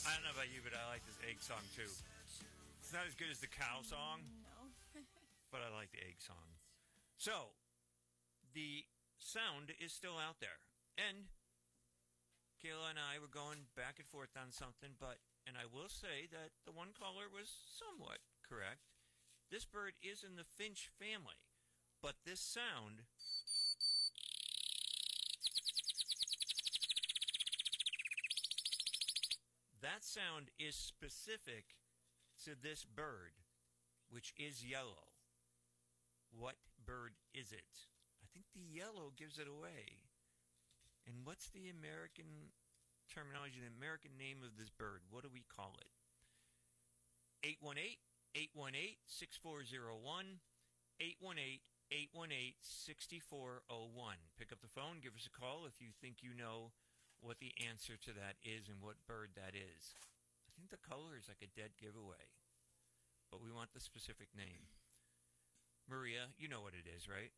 I don't know about you, but I like this egg song too. It's not as good as the cow song, No. but I like the egg song. So, the sound is still out there. And Kayla and I were going back and forth on something, and I will say that the one caller was somewhat correct. This bird is in the finch family, but this sound, that sound is specific to this bird, which is yellow. What bird is it? I think the yellow gives it away. And what's the American terminology, the American name of this bird? What do we call it? 818-818-6401, 818-818-6401. Pick up the phone, give us a call if you think you know what the answer to that is and what bird that is. I think the color is like a dead giveaway, but we want the specific name. Maria, you know what it is, right?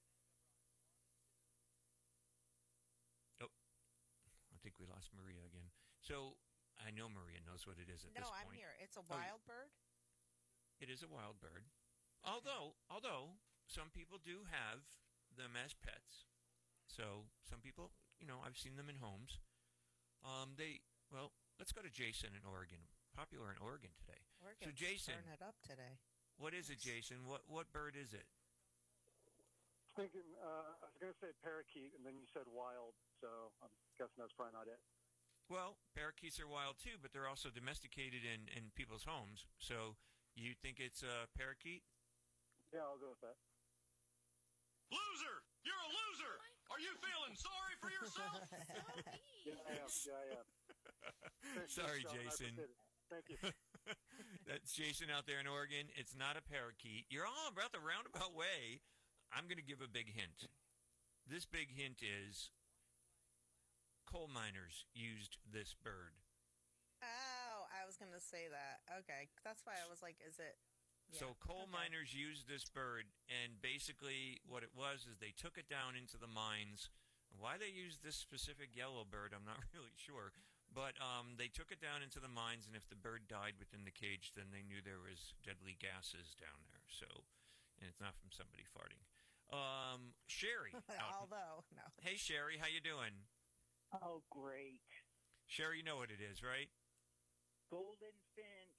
Oh, I think we lost Maria again. So I know Maria knows what it is at this point. No, I'm here. It's a wild bird? It is a wild bird. Although some people do have them as pets. So some people, I've seen them in homes. Let's go to Jason in Oregon. Popular in Oregon today. Oregon's so Jason, turn it up today. What is it, Jason? What bird is it? Thinking, I was going to say parakeet, and then you said wild, so I'm guessing that's probably not it. Well, parakeets are wild too, but they're also domesticated in people's homes. So you think it's a parakeet? Yeah, I'll go with that. Loser! You're a loser! Are you feeling sorry for yourself? Yeah, I am. Sorry, Sean, Jason. Thank you. That's Jason out there in Oregon. It's not a parakeet. You're all about the roundabout way. I'm going to give a big hint. This big hint is coal miners used this bird. Oh, I was going to say that. Okay, that's why I was like, is it... Yeah. So coal miners used this bird, and basically what it was is they took it down into the mines. Why they used this specific yellow bird, I'm not really sure. But they took it down into the mines, and if the bird died within the cage, then they knew there was deadly gases down there. So, and it's not from somebody farting. Sherry. Although, no. Hey, Sherry, how you doing? Oh, great. Sherry, you know what it is, right? Golden finch.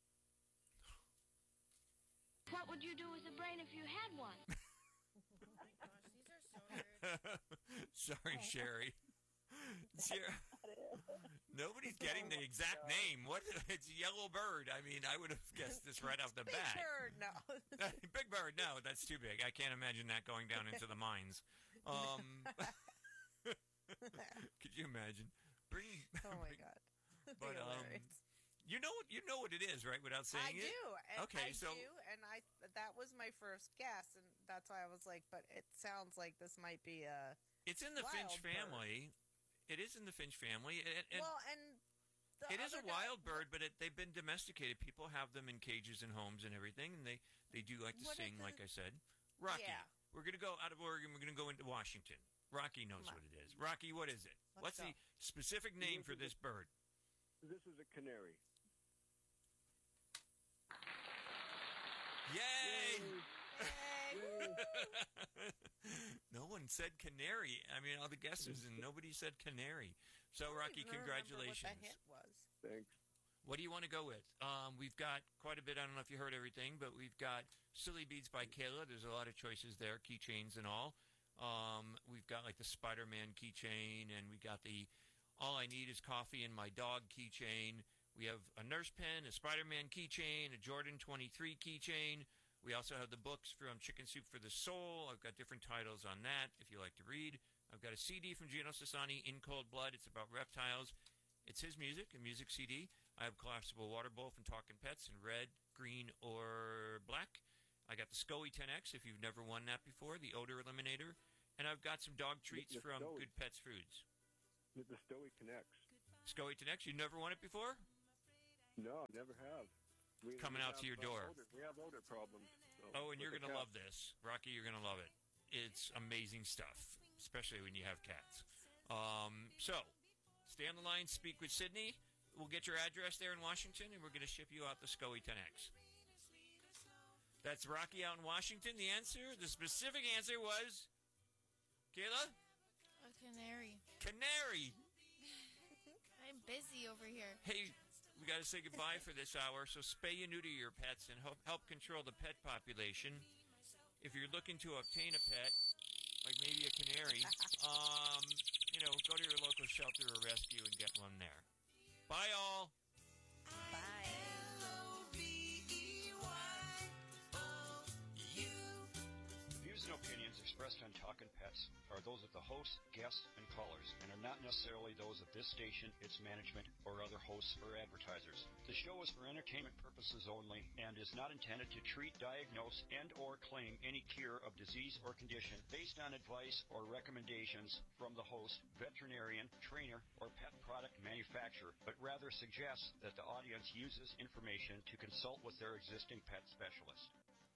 What would you do with a brain if you had one? Oh my gosh, these are so weird. Sorry, Sherry. Nobody's getting the exact name. What? It's a yellow bird. I mean, I would have guessed this right off the bat. Big bird, no. Big bird, no, that's too big. I can't imagine that going down into the mines. Could you imagine? Oh my God. But you know what it is, right? Without saying it. I do. Okay, I do, and that was my first guess, and that's why I was like, but it sounds like this might be a. It's in the finch family. It is in the finch family. It is a wild bird, but they've been domesticated. People have them in cages and homes and everything, and they do like to sing, like I said. Rocky. Yeah. We're going to go out of Oregon. We're going to go into Washington. Rocky knows what it is. Rocky, what is it? What's the specific name for this bird? This is a canary. Yay! No one said canary. I mean, all the guesses, and nobody said canary. So, Rocky, congratulations. What the hint was. Thanks. What do you want to go with? We've got quite a bit. I don't know if you heard everything, but we've got Silly Beads by Kayla. There's a lot of choices there, keychains and all. We've got like the Spider-Man keychain, and we got the All I Need Is Coffee and My Dog keychain. We have a Nurse Pen, a Spider-Man keychain, a Jordan 23 keychain. We also have the books from Chicken Soup for the Soul. I've got different titles on that if you like to read. I've got a CD from Gino Sassani, In Cold Blood. It's about reptiles. It's his music, a music CD. I have a collapsible water bowl from Talking Pets in red, green, or black. I got the SCOE 10X if you've never won that before, the odor eliminator. And I've got some dog treats from Good Pets Foods. The SCOE connects. SCOE 10X, you never won it before? No, never have. Coming out to your door. We have odor problems. So and you're going to love this. Rocky, you're going to love it. It's amazing stuff, especially when you have cats. So, stay on the line, speak with Sydney. we'll get your address there in Washington, and we're going to ship you out the SCOE 10X. That's Rocky out in Washington. The specific answer was, Kayla? A canary. Canary. I'm busy over here. Hey, we got to say goodbye for this hour, so spay and neuter your pets and help control the pet population. If you're looking to obtain a pet, like maybe a canary, go to your local shelter or rescue and get one there. Bye, all. Bye. Views and opinions expressed on Talkin' Pets are those of the hosts, guests, and callers, and are not necessarily those of this station, its management, or other hosts or advertisers. The show is for entertainment purposes only and is not intended to treat, diagnose, and or claim any cure of disease or condition based on advice or recommendations from the host, veterinarian, trainer, or pet product manufacturer, but rather suggests that the audience uses information to consult with their existing pet specialist.